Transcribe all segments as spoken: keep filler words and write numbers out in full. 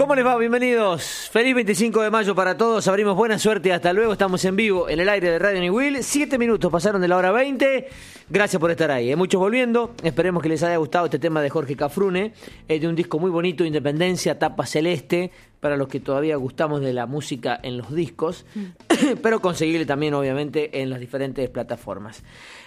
¿Cómo les va? Bienvenidos. Feliz veinticinco de mayo para todos. Abrimos buena suerte. Hasta luego. Estamos en vivo en el aire de Radio New Will. Siete minutos pasaron de la hora veinte. Gracias por estar ahí. ¿eh? Muchos volviendo. Esperemos que les haya gustado este tema de Jorge Cafrune. Es de un disco muy bonito, Independencia, tapa celeste. Para los que todavía gustamos de la música en los discos. Mm. Pero conseguirle también, obviamente, en las diferentes plataformas.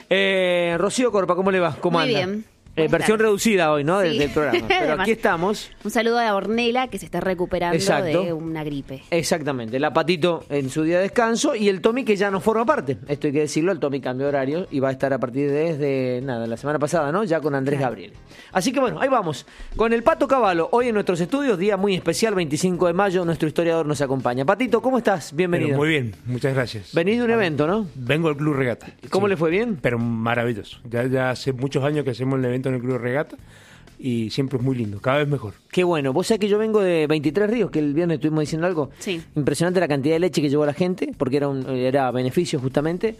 Eh, Rocío Corpa, ¿cómo le va? ¿Cómo muy anda? Bien. Eh, versión tardes. reducida hoy, ¿no? Sí. Del, del programa. Pero aquí estamos. Un saludo a Ornella, que se está recuperando Exacto. de una gripe. Exactamente. La Patito en su día de descanso y el Tommy que ya no forma parte. Esto hay que decirlo, el Tommy cambió horario y va a estar a partir de desde, nada, la semana pasada, ¿no? Ya con Andrés Claro. Gabriel. Así que bueno, ahí vamos. Con el Pato Cavallo, hoy en nuestros estudios, día muy especial, veinticinco de mayo, nuestro historiador nos acompaña. Patito, ¿cómo estás? Bienvenido. Pero muy bien, muchas gracias. Venís de un evento, ¿no? Vengo del Club Regata. ¿Cómo Sí. le fue? ¿Bien? Pero maravilloso. Ya, ya hace muchos años que hacemos el evento en el Club Regata y siempre es muy lindo, cada vez mejor. Qué bueno. Vos sabés que yo vengo de veintitrés Ríos, que el viernes estuvimos diciendo algo. Sí. Impresionante la cantidad de leche que llevó la gente, porque era un era beneficio justamente,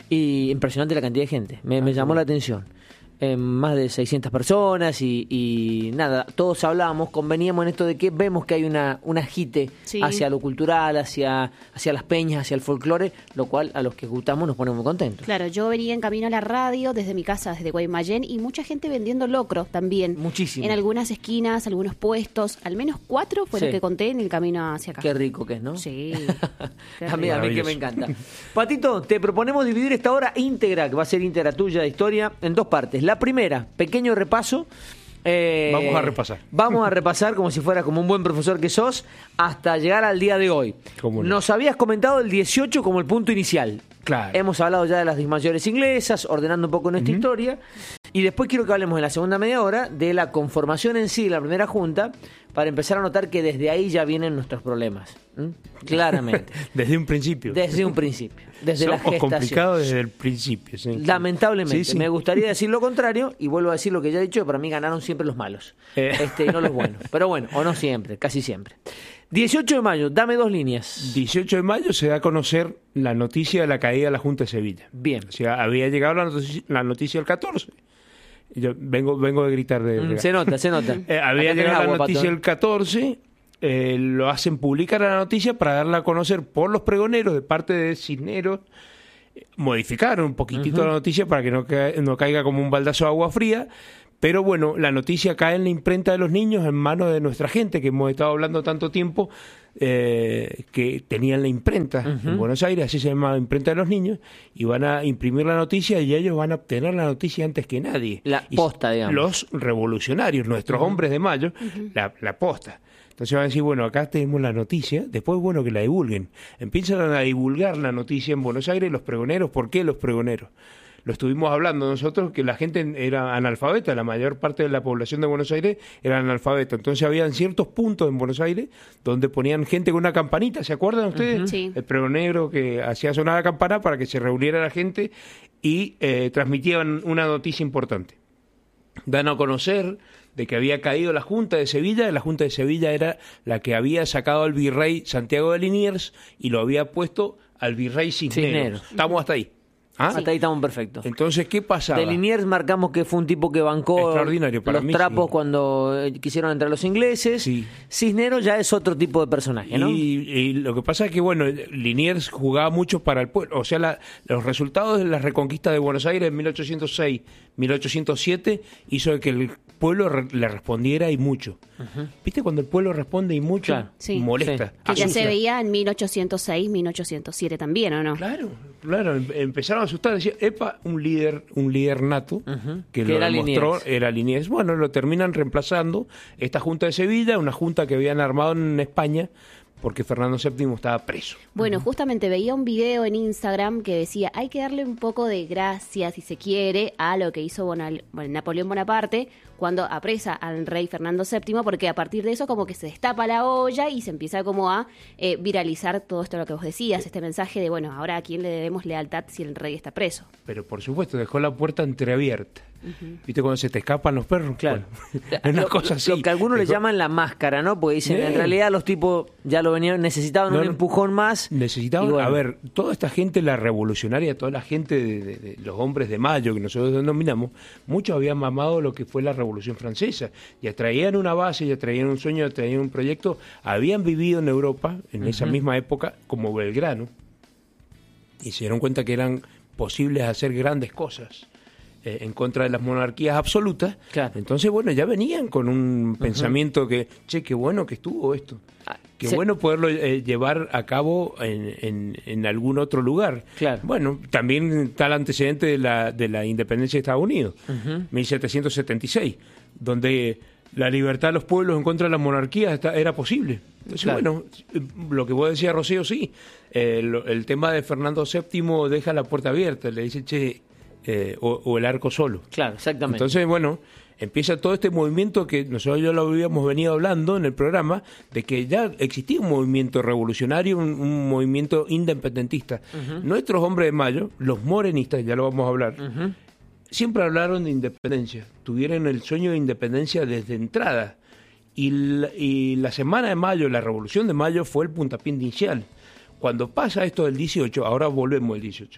y impresionante la cantidad de gente. Me, me llamó la atención. Eh, más de seiscientas personas y, y nada, todos hablábamos, conveníamos en esto de que vemos que hay una un agite Sí. hacia lo cultural, hacia, hacia las peñas, hacia el folclore, lo cual a los que gustamos nos pone muy contentos. Claro, yo venía en camino a la radio desde mi casa, desde Guaymallén, y mucha gente vendiendo locro también. Muchísimo. En algunas esquinas, algunos puestos, al menos cuatro fue Sí. lo que conté en el camino hacia acá. Qué rico que es, ¿no? Sí. Qué a mí, a mí que Maravilloso. me encanta. Patito, te proponemos dividir esta hora íntegra, que va a ser íntegra tuya de historia, en dos partes. La primera, pequeño repaso. eh, Vamos a repasar. Vamos a repasar como si fuera como un buen profesor que sos, hasta llegar al día de hoy. Cómo no. Nos habías comentado el dieciocho como el punto inicial. Claro. Hemos hablado ya de las mayores inglesas, ordenando un poco nuestra Ujú. historia. Y después quiero que hablemos en la segunda media hora de la conformación en sí de la primera junta, para empezar a notar que desde ahí ya vienen nuestros problemas. ¿m? Claramente. Desde un principio. Desde un principio. Desde la Somos gestación. complicados desde el principio. Sí. Lamentablemente. Sí, sí. Me gustaría decir lo contrario y vuelvo a decir lo que ya he dicho. Para mí ganaron siempre los malos. Eh. Este, y no los buenos. Pero bueno, o no siempre, casi siempre. dieciocho de mayo, dame dos líneas. dieciocho de mayo se da a conocer la noticia de la caída de la Junta de Sevilla. Bien. O sea, había llegado la noticia, la noticia el catorce. Yo vengo, vengo de gritar de... Mm, de- se nota, se nota. Eh, Acá había tenés llegado agua, la noticia Pato. el catorce, eh, lo hacen publicar la noticia para darla a conocer por los pregoneros de parte de Cisneros. Eh, Modificaron un poquitito Ujú. la noticia para que no, ca- no caiga como un baldazo de agua fría. Pero bueno, la noticia cae en la imprenta de los niños, en manos de nuestra gente, que hemos estado hablando tanto tiempo, eh, que tenían la imprenta Ujú. en Buenos Aires, así se llama imprenta de los niños, y van a imprimir la noticia y ellos van a obtener la noticia antes que nadie. La Y posta, digamos. Los revolucionarios, nuestros hombres de mayo, la, la posta. Entonces van a decir, bueno, acá tenemos la noticia, después bueno que la divulguen. Empiezan a divulgar la noticia en Buenos Aires los pregoneros. ¿Por qué los pregoneros? Lo estuvimos hablando nosotros, que la gente era analfabeta, la mayor parte de la población de Buenos Aires era analfabeta. Entonces habían ciertos puntos en Buenos Aires donde ponían gente con una campanita, ¿se acuerdan ustedes? Ujú. Sí. El pregonero que hacía sonar la campana para que se reuniera la gente y eh, transmitían una noticia importante. Dan a conocer de que había caído la Junta de Sevilla. La Junta de Sevilla era la que había sacado al virrey Santiago de Liniers y lo había puesto al virrey Cisneros. Cisneros. Estamos hasta ahí. ¿Ah? Hasta ahí estamos perfectos. Entonces, ¿qué pasaba? De Liniers marcamos que fue un tipo que bancó Extraordinario, para los mí, trapos sí. cuando eh, quisieron entrar los ingleses. Sí. Cisneros ya es otro tipo de personaje, ¿no? Y, y lo que pasa es que, bueno, Liniers jugaba mucho para el pueblo. O sea, la- los resultados de la reconquista de Buenos Aires en mil ochocientos seis, mil ochocientos siete hizo que el pueblo re- le respondiera y mucho. ¿Viste cuando el pueblo responde y mucho? Claro. Sí. Molesta. Sí. Que ya asusta. se veía en mil ochocientos seis, mil ochocientos siete también, ¿o no? Claro, claro, em- empezaron a asustar, decía, epa, un líder, un líder nato, Ujú. que, Que lo era demostró, Liniers. era Liniers. Bueno, lo terminan reemplazando esta Junta de Sevilla, una junta que habían armado en España, porque Fernando séptimo estaba preso. Bueno, justamente veía un video en Instagram que decía, hay que darle un poco de gracia, si se quiere, a lo que hizo Bonal- bueno, Napoleón Bonaparte cuando apresa al rey Fernando séptimo, porque a partir de eso como que se destapa la olla y se empieza como a eh, viralizar todo esto lo que vos decías, este mensaje de, bueno, ahora a quién le debemos lealtad si el rey está preso. Pero por supuesto, dejó la puerta entreabierta. ¿Viste cuando se te escapan los perros? Claro. Bueno, una lo, cosa así. lo que algunos le Dejó- llaman la máscara, ¿no? Porque dicen, Bien. en realidad los tipos ya lo venían, necesitaban No, un no. empujón más. Necesitaban, y bueno, a ver, toda esta gente, la revolucionaria, toda la gente de, de- de los hombres de mayo que nosotros denominamos, muchos habían mamado lo que fue la revolución Revolución Francesa. Ya traían una base, ya traían un sueño, ya traían un proyecto. Habían vivido en Europa, en uh-huh. esa misma época, como Belgrano, y se dieron cuenta que eran posibles hacer grandes cosas eh, en contra de las monarquías absolutas. Claro. Entonces, bueno, ya venían con un uh-huh. pensamiento que, che, qué bueno que estuvo esto. Ah, qué sí. bueno poderlo eh, llevar a cabo en, en, en algún otro lugar. Claro. Bueno, también está el antecedente de la, de la independencia de Estados Unidos, uh-huh. mil setecientos setenta y seis, donde la libertad de los pueblos en contra de las monarquías está, era posible. Entonces, claro. bueno, lo que vos decías, Rocío, sí, eh, lo, el tema de Fernando séptimo deja la puerta abierta, le dice, che, eh, o, o el arco solo. Claro, exactamente. Entonces, bueno, empieza todo este movimiento que nosotros ya lo habíamos venido hablando en el programa, de que ya existía un movimiento revolucionario, un, un movimiento independentista. Uh-huh. Nuestros hombres de Mayo, los morenistas, ya lo vamos a hablar, uh-huh. siempre hablaron de independencia, tuvieron el sueño de independencia desde entrada. Y la, y la semana de mayo, la revolución de mayo, fue el puntapié inicial. Cuando pasa esto del dieciocho, ahora volvemos al dieciocho,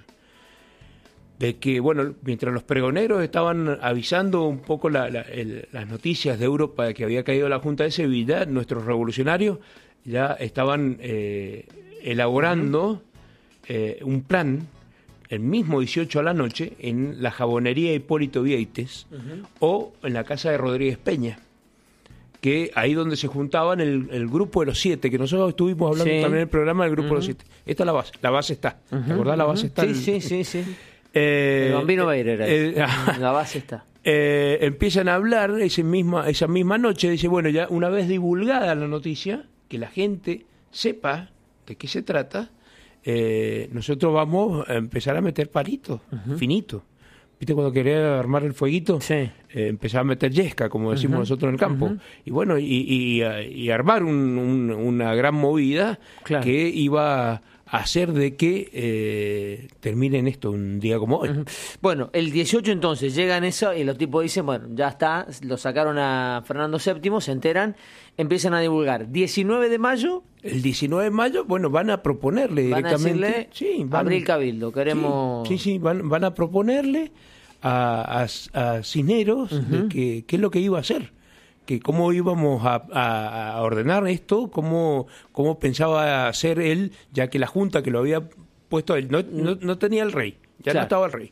de que, bueno, mientras los pregoneros estaban avisando un poco la, la, el, las noticias de Europa de que había caído la Junta de Sevilla, nuestros revolucionarios ya estaban eh, elaborando uh-huh. eh, un plan, el mismo dieciocho a la noche, en la jabonería Hipólito Vieites uh-huh. o en la casa de Rodríguez Peña, que ahí donde se juntaban el, el grupo de los siete, que nosotros estuvimos hablando sí. también en el programa del grupo uh-huh. de los siete. Esta es la base, la base está. Uh-huh. ¿Te acordás? La base uh-huh. está. Sí, el, sí, sí, sí. Eh, el Bambino Beira era eh, eh, la base está. Eh, empiezan a hablar ese misma, esa misma noche, dice, bueno, ya una vez divulgada la noticia, que la gente sepa de qué se trata, eh, nosotros vamos a empezar a meter palitos, uh-huh. finitos. ¿Viste cuando quería armar el fueguito? Sí. Eh, empezaba a meter yesca, como decimos uh-huh. nosotros en el campo. Uh-huh. Y bueno, y, y, y armar un, un, una gran movida claro. que iba a hacer de que eh, termine esto un día como hoy. Uh-huh. Bueno, el dieciocho entonces llegan eso y los tipos dicen, bueno, ya está, lo sacaron a Fernando séptimo, se enteran, empiezan a divulgar. diecinueve de mayo... El diecinueve de mayo, bueno, van a proponerle van directamente... A decirle, sí, van, abrir cabildo, queremos... Sí, sí, sí van, van a proponerle a, a, a Cisneros uh-huh. de que, qué es lo que iba a hacer, que cómo íbamos a, a, a ordenar esto, cómo, cómo pensaba hacer él, ya que la Junta que lo había puesto él, no, no, no tenía el rey, ya claro. no estaba el rey.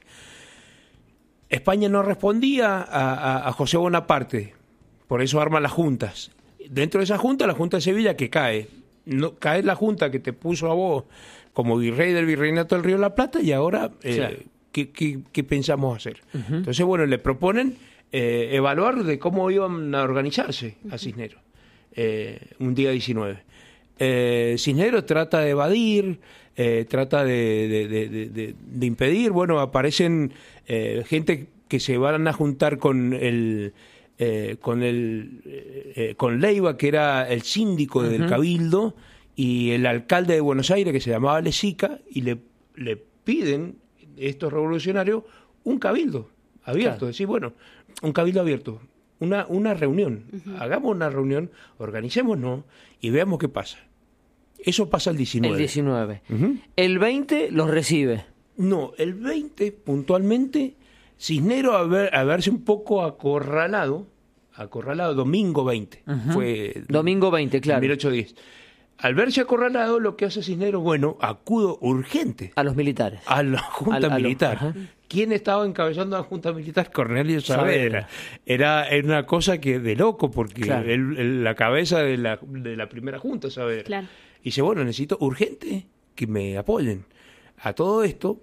España no respondía a, a, a José Bonaparte, por eso arma las juntas. Dentro de esa junta, la Junta de Sevilla, que cae. No, cae la Junta que te puso a vos como virrey del Virreinato del Río de la Plata y ahora, eh, claro. ¿qué, qué, qué pensamos hacer? Uh-huh. Entonces, bueno, le proponen eh, evaluar de cómo iban a organizarse uh-huh. a Cisneros eh, un día diecinueve. Eh, Cisneros trata de evadir, eh, trata de, de, de, de, de, de impedir, bueno, aparecen eh, gente que se van a juntar con el... Eh, con el eh, con Leiva, que era el síndico uh-huh. del Cabildo, y el alcalde de Buenos Aires, que se llamaba Lezica, y le, le piden estos revolucionarios un cabildo abierto, claro. decir, bueno, un cabildo abierto, una, una reunión, uh-huh. hagamos una reunión, organicémonos y veamos qué pasa. Eso pasa el diecinueve. El diecinueve. Uh-huh. El veinte los recibe. No, el veinte puntualmente... Cisneros a, ver, a verse un poco acorralado, acorralado, domingo veinte, uh-huh. fue... Domingo veinte, claro. mil ochocientos diez. Al verse acorralado, lo que hace Cisneros, bueno, acudo urgente. A los militares. A la Junta a, a Militar. Los, uh-huh. ¿Quién estaba encabezando la Junta Militar? Cornelio Saavedra. Era, era una cosa que de loco, porque claro. él, él, la cabeza de la, de la primera Junta, Saavedra. Claro. Y dice, bueno, necesito urgente que me apoyen. A todo esto...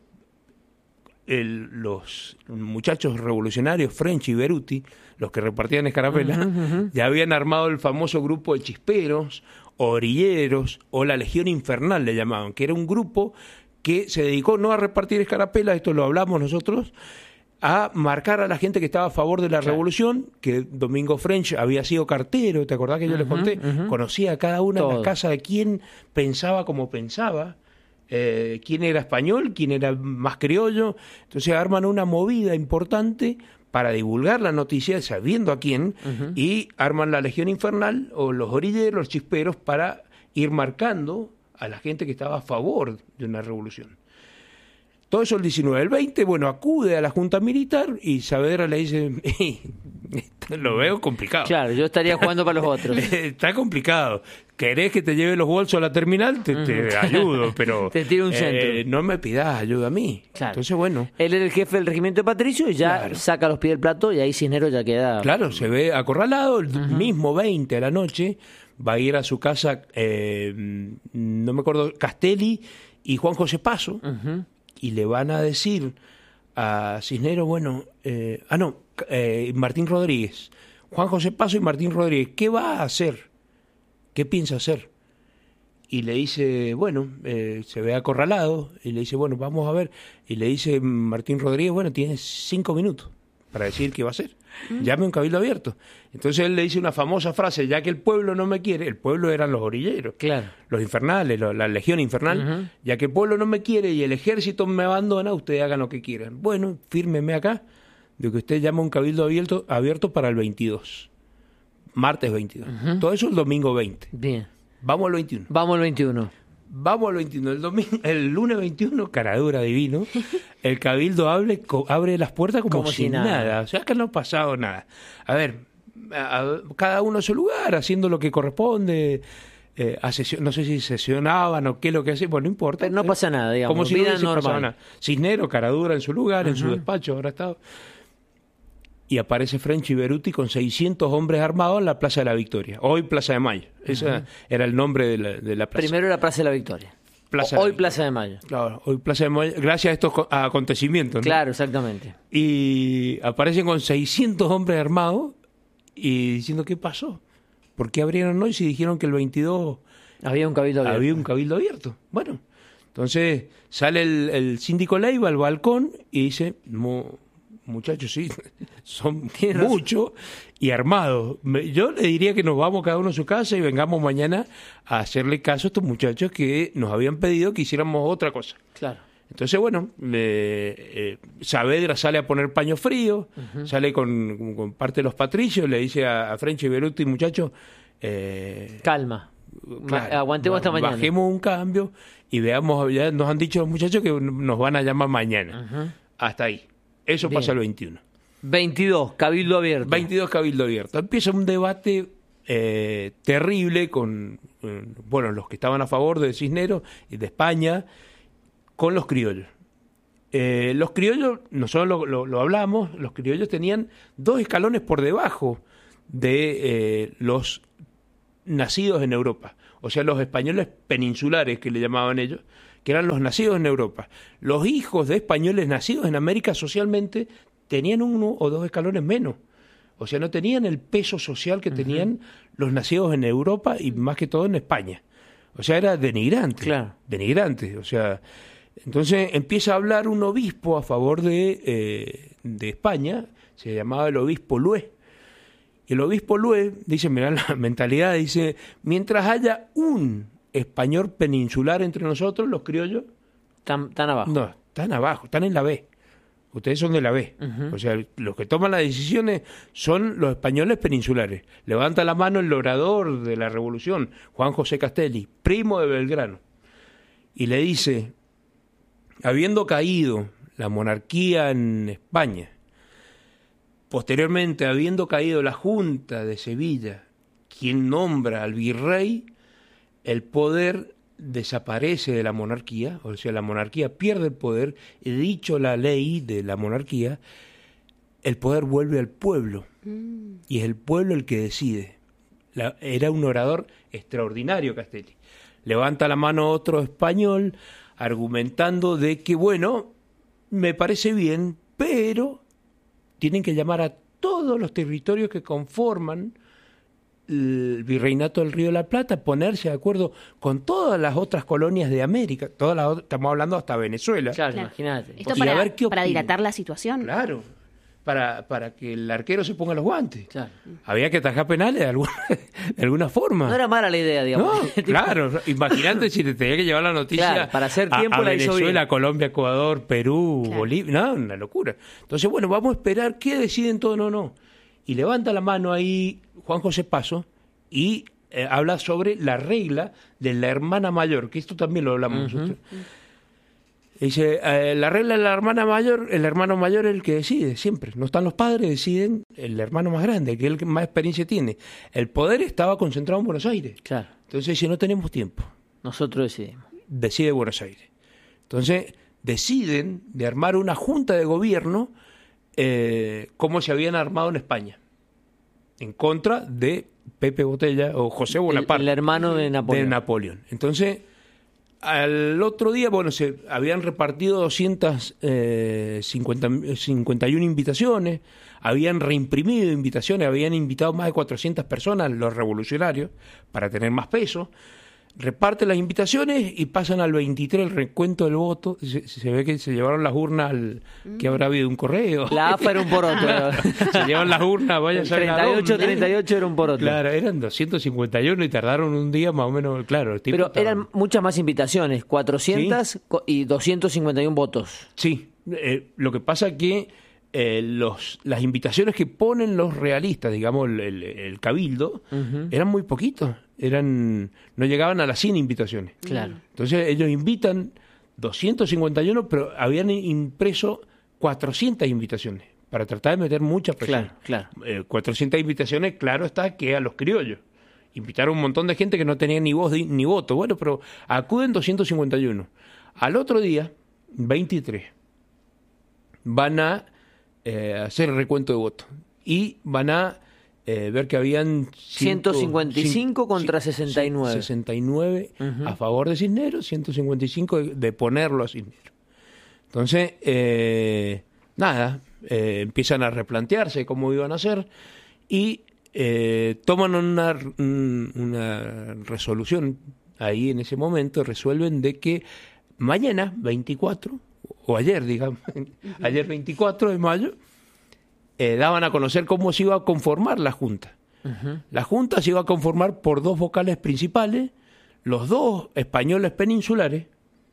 El, los muchachos revolucionarios French y Beruti, los que repartían escarapelas, uh-huh, uh-huh. ya habían armado el famoso grupo de chisperos, orilleros, o la Legión Infernal le llamaban, que era un grupo que se dedicó no a repartir escarapelas, esto lo hablamos nosotros, a marcar a la gente que estaba a favor de la claro. revolución, que Domingo French había sido cartero, ¿te acordás que yo uh-huh, les conté? Uh-huh. Conocía a cada una de las casas de quién pensaba como pensaba, Eh, quién era español, quién era más criollo. Entonces arman una movida importante para divulgar la noticia, sabiendo a quién, uh-huh. y arman la Legión Infernal o los orilleros, los chisperos, para ir marcando a la gente que estaba a favor de una revolución. Todo eso el diecinueve. El veinte, bueno, acude a la Junta Militar y Saavedra le dice, lo veo complicado. Claro, yo estaría jugando para los otros. Está complicado. ¿Querés que te lleve los bolsos a la terminal? Te, te ayudo, pero te tiro un centro. Eh, no me pidas ayuda a mí. Claro. Entonces, bueno. Él era el jefe del regimiento de Patricio y ya claro. saca los pies del plato y ahí Cisneros ya queda... Claro, se ve acorralado. El uh-huh. mismo veinte de la noche va a ir a su casa, eh, no me acuerdo, Castelli y Juan José Paso, uh-huh. y le van a decir a Cisneros, bueno, eh, ah, no, eh, Martín Rodríguez, Juan José Paso y Martín Rodríguez, ¿qué va a hacer? ¿Qué piensa hacer? Y le dice, bueno, eh, se ve acorralado, y le dice, bueno, vamos a ver. Y le dice Martín Rodríguez, bueno, tienes cinco minutos para decir qué va a hacer. Mm. Llame a un cabildo abierto. Entonces él le dice una famosa frase, ya que el pueblo no me quiere, el pueblo eran los orilleros, claro. los infernales, lo, la legión infernal, uh-huh. ya que el pueblo no me quiere y el ejército me abandona, ustedes hagan lo que quieran. Bueno, fírmeme acá, de que usted llama a un cabildo abierto, abierto para el veintidós. Martes veintidós. Uh-huh. Todo eso el domingo veinte. Bien. Vamos al veintiuno. Vamos al veintiuno. Vamos al veintiuno. El, domingo, el lunes veintiuno, caradura divino, el cabildo abre, co, abre las puertas como, como si nada. nada. O sea, que no ha pasado nada. A ver, a, a, cada uno a su lugar, haciendo lo que corresponde. Eh, a sesión, no sé si sesionaban o qué es lo que hacían, bueno, no importa. Pero no pasa nada, digamos. Como si vida no normal. Nada. Cisneros, caradura en su lugar, uh-huh. en su despacho, habrá estado. Y aparece French y Beruti con seiscientos hombres armados en la Plaza de la Victoria. Hoy Plaza de Mayo. Ese uh-huh. era el nombre de la, de la plaza. Primero era Plaza de la Victoria. Plaza hoy de Plaza de Mayo. Claro, hoy Plaza de Mayo. Gracias a estos acontecimientos, ¿no? Claro, exactamente. Y aparecen con seiscientos hombres armados y diciendo, ¿qué pasó? ¿Por qué abrieron hoy si dijeron que el veintidós... Había un cabildo abierto. Había un cabildo abierto. Bueno, entonces sale el, el síndico Leiva al balcón y dice... No, muchachos, sí, son muchos y armados. Yo le diría que nos vamos cada uno a su casa y vengamos mañana a hacerle caso a estos muchachos que nos habían pedido que hiciéramos otra cosa. Claro. Entonces, bueno, eh, eh, Saavedra sale a poner paño frío, uh-huh. sale con, con parte de los patricios, le dice a, a French y Beruti, muchachos... Eh, calma, claro, aguantemos hasta mañana. Bajemos un cambio y veamos, ya nos han dicho los muchachos que nos van a llamar mañana. Uh-huh. Hasta ahí. Eso Bien. Pasa el veintiuno. veintidós, cabildo abierto. veintidós, cabildo abierto. Empieza un debate eh, terrible con, eh, bueno, los que estaban a favor de Cisneros y de España, con los criollos. Eh, los criollos, nosotros lo, lo, lo hablamos, los criollos tenían dos escalones por debajo de eh, los nacidos en Europa. O sea, los españoles peninsulares, que le llamaban ellos, que eran los nacidos en Europa. Los hijos de españoles nacidos en América socialmente tenían uno o dos escalones menos. O sea, no tenían el peso social que uh-huh. tenían los nacidos en Europa y más que todo en España. O sea, era denigrante. Claro. Denigrante. O sea, entonces empieza a hablar un obispo a favor de, eh, de España, se llamaba el obispo Lué. Y el obispo Lué dice, mirá la mentalidad, dice, mientras haya un español peninsular entre nosotros, los criollos... Tan, tan abajo. No, están abajo, están en la B. Ustedes son de la B. Uh-huh. O sea, los que toman las decisiones son los españoles peninsulares. Levanta la mano el orador de la Revolución, Juan José Castelli, primo de Belgrano. Y le dice, habiendo caído la monarquía en España, posteriormente habiendo caído la Junta de Sevilla, quien nombra al virrey, el poder desaparece de la monarquía, o sea, la monarquía pierde el poder, y dicho la ley de la monarquía, el poder vuelve al pueblo, mm. y es el pueblo el que decide. La, era un orador extraordinario, Castelli. Levanta la mano otro español, argumentando de que, bueno, me parece bien, pero tienen que llamar a todos los territorios que conforman el virreinato del Río de la Plata, ponerse de acuerdo con todas las otras colonias de América, todas las otras, estamos hablando hasta Venezuela. Claro, claro. Imagínate. Esto para, ver qué para dilatar la situación. Claro, para, para que el arquero se ponga los guantes. Claro. Había que atajar penales de alguna, de alguna forma. No era mala la idea, digamos. No, claro, imagínate si te tenía que llevar la noticia claro, para hacer tiempo a, a la hizo Venezuela, bien. Colombia, Ecuador, Perú, claro. Bolivia, no, una locura. Entonces, bueno, vamos a esperar qué deciden todo, no, no. Y levanta la mano ahí Juan José Paso y eh, habla sobre la regla de la hermana mayor, que esto también lo hablamos uh-huh. nosotros. Dice, eh, la regla de la hermana mayor, el hermano mayor es el que decide, siempre. No están los padres, deciden el hermano más grande, que es el que más experiencia tiene. El poder estaba concentrado en Buenos Aires. Claro. Entonces, si no tenemos tiempo, Nosotros decidimos. decide Buenos Aires. Entonces, deciden de armar una junta de gobierno eh, como se habían armado en España, en contra de Pepe Botella o José Bonaparte. El, el hermano de Napoleón. De Napoleón. Entonces, al otro día, bueno, se habían repartido doscientas cincuenta, cincuenta y una invitaciones, habían reimprimido invitaciones, habían invitado más de cuatrocientas personas, los revolucionarios, para tener más peso. Reparten las invitaciones y pasan al veintitrés el recuento del voto. Se, se ve que se llevaron las urnas al que habrá habido un correo. La A F A era un poroto. Se llevan las urnas, vaya a saber a treinta y ocho, dónde. treinta y ocho era un poroto. Claro, eran doscientos cincuenta y uno y tardaron un día más o menos, claro. El tipo Pero estaba- eran muchas más invitaciones, cuatrocientas co- y doscientos cincuenta y uno votos. Sí, eh, lo que pasa es que eh, los, las invitaciones que ponen los realistas, digamos, el, el- el cabildo, Ujú. eran muy poquitos. Eran, no llegaban a las cien invitaciones. Claro. Entonces ellos invitan doscientos cincuenta y uno, pero habían impreso cuatrocientas invitaciones para tratar de meter mucha presión. Claro, claro. Eh, cuatrocientas invitaciones, claro está que a los criollos. Invitaron un montón de gente que no tenía ni voz ni, ni voto. Bueno, pero acuden doscientos cincuenta y uno. Al otro día, veintitrés, van a eh, hacer el recuento de votos y van a eh, ver que habían ciento cincuenta y cinco cin- contra sí, sesenta y nueve. sesenta y nueve Ujú. a favor de Cisneros, ciento cincuenta y cinco de, de ponerlo a Cisneros. Entonces, eh, nada, eh, empiezan a replantearse cómo iban a hacer y eh, toman una, una resolución ahí en ese momento, resuelven de que mañana, veinticuatro, o ayer, digamos, ayer veinticuatro de mayo, eh, daban a conocer cómo se iba a conformar la Junta. Ujú. La Junta se iba a conformar por dos vocales principales, los dos españoles peninsulares,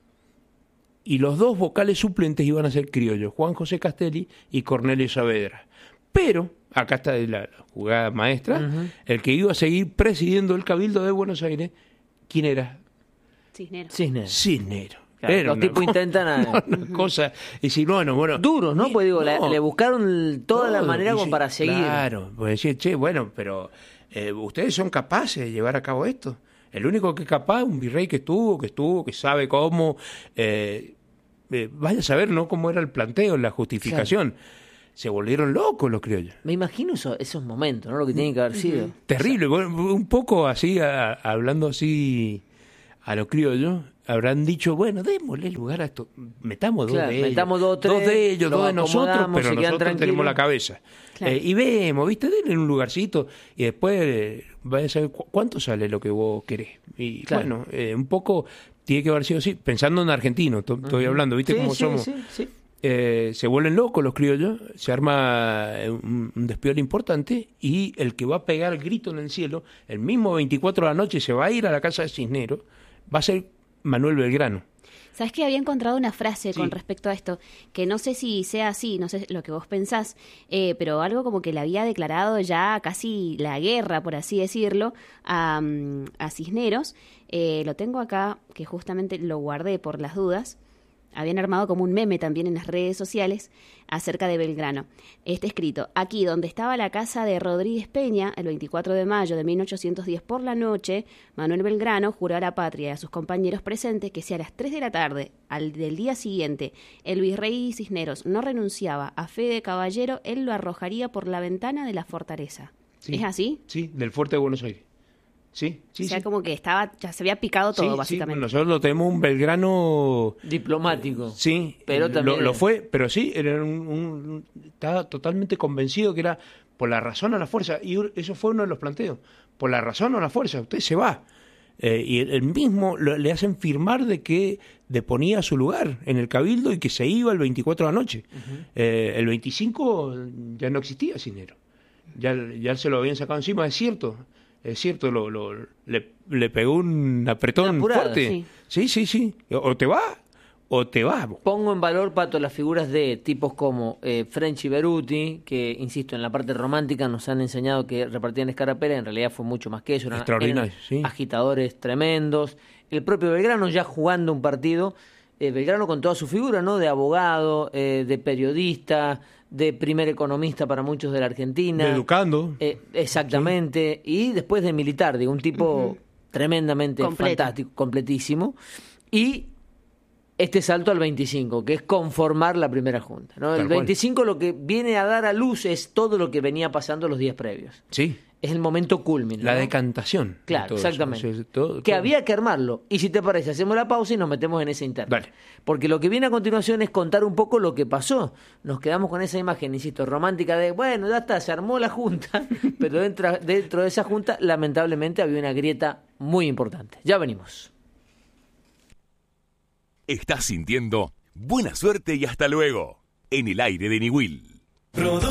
y los dos vocales suplentes iban a ser criollos, Juan José Castelli y Cornelio Saavedra. Pero, acá está la, la jugada maestra, Ujú. el que iba a seguir presidiendo el Cabildo de Buenos Aires, ¿quién era? Cisneros. Cisneros. Cisneros. Claro, Era los una tipos co- intentan a- una cosa, y si bueno, bueno, duros, ¿no? Pues digo, la- no, le buscaron toda la todo, manera como dice, para seguir. Claro, pues decir, che, bueno, pero eh, ustedes son capaces de llevar a cabo esto. El único que es capaz, un virrey que estuvo, que estuvo, que sabe cómo, eh, eh, vaya a saber, ¿no? Cómo era el planteo, la justificación. Se volvieron locos los criollos. Me imagino eso- esos momentos, ¿no? Lo que tiene que haber sido. Terrible, bueno, un poco así, a- hablando así a los criollos, habrán dicho, bueno, démosle lugar a esto, metamos dos Claro, de ellos, metamos dos o tres, dos de ellos, los dos de nosotros, acomodamos, pero se quedan nosotros tenemos tranquilos. la cabeza. Claro. Eh, y vemos, ¿viste? Denle un lugarcito y después eh, vaya a saber cu- cuánto sale lo que vos querés. Y Claro. bueno, eh, un poco tiene que haber sido así, pensando en argentino, to- estoy hablando, ¿viste Sí, cómo sí, somos? sí, sí. Eh, se vuelven locos los criollos, se arma eh, un, un despiole importante y el que va a pegar el grito en el cielo, el mismo veinticuatro de la noche se va a ir a la casa de Cisneros, va a ser Manuel Belgrano. ¿Sabes que había encontrado una frase Sí. con respecto a esto? Que no sé si sea así, no sé lo que vos pensás, eh, pero algo como que le había declarado ya casi la guerra, por así decirlo, a, mm, a Cisneros. Eh, lo tengo acá, que justamente lo guardé por las dudas. Habían armado como un meme también en las redes sociales acerca de Belgrano. Está escrito: aquí donde estaba la casa de Rodríguez Peña, el veinticuatro de mayo de mil ochocientos diez por la noche, Manuel Belgrano juró a la patria y a sus compañeros presentes que si a las tres de la tarde al del día siguiente el virrey Cisneros no renunciaba a fe de caballero, él lo arrojaría por la ventana de la fortaleza. Sí. ¿Es así? Sí, del fuerte de Buenos Aires. Sí, sí, o sea, sí. como que estaba, ya se había picado todo, Sí, sí, básicamente. nosotros lo tenemos un Belgrano. Diplomático. Sí, Pero lo- también- lo, fue, pero sí, era un, un- estaba totalmente convencido que era por la razón o la fuerza, y u- eso fue uno de los planteos, por la razón o la fuerza, usted se va. Eh, y el, el mismo lo- le hacen firmar de que deponía su lugar en el Cabildo y que se iba el veinticuatro de la noche. Eh, el veinticinco ya no existía Cisneros, ya, ya se lo habían sacado encima, es cierto. Es cierto, lo, lo- le, le pegó un apretón Una apurada, fuerte. Sí, sí, sí. O te va o te va. Pongo en valor, Pato, las figuras de tipos como eh, French y Beruti, que, insisto, en la parte romántica nos han enseñado que repartían escarapela, en realidad fue mucho más que eso. Eran, Extraordinario, eran sí. agitadores tremendos. El propio Belgrano ya jugando un partido, eh, Belgrano con toda su figura, ¿no? De abogado, eh, de periodista, de primer economista para muchos de la Argentina. De educando. Eh, exactamente. Sí. Y después de militar, de un tipo uh-huh. tremendamente Completo. fantástico, completísimo. Y este salto al veinticinco, que es conformar la primera junta, ¿no? El veinticinco lo que viene a dar a luz es todo lo que venía pasando los días previos. Sí. Es el momento culmin, ¿no? La decantación. Claro, exactamente. Eso, todo, que todo. había que armarlo. Y si te parece, hacemos la pausa y nos metemos en ese interno. Vale. Porque lo que viene a continuación es contar un poco lo que pasó. Nos quedamos con esa imagen, insisto, romántica de, bueno, ya está, se armó la junta, pero dentro, dentro de esa junta, lamentablemente, había una grieta muy importante. Ya venimos. Estás sintiendo buena suerte y hasta luego en el aire de Niwil.